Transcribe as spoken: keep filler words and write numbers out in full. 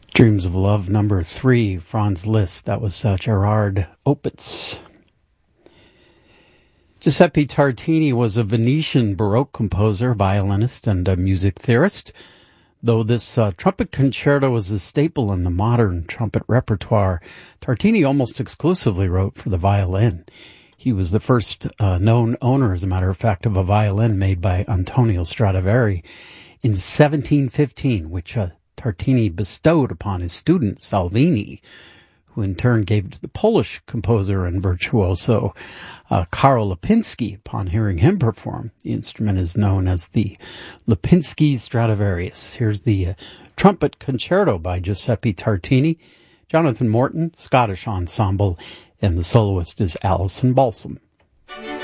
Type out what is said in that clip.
Dreams of Love, number three, Franz Liszt. That was uh, Gerard Opitz. Giuseppe Tartini was a Venetian Baroque composer, violinist, and a music theorist. Though this uh, trumpet concerto is a staple in the modern trumpet repertoire, Tartini almost exclusively wrote for the violin. He was the first uh, known owner, as a matter of fact, of a violin made by Antonio Stradivari in seventeen fifteen, which uh, Tartini bestowed upon his student Salvini, who in turn gave it to the Polish composer and virtuoso uh, Karol Lipinski upon hearing him perform. The instrument is known as the Lipinski Stradivarius. Here's the uh, trumpet concerto by Giuseppe Tartini, Jonathan Morton, Scottish ensemble, and the soloist is Alison Balsam.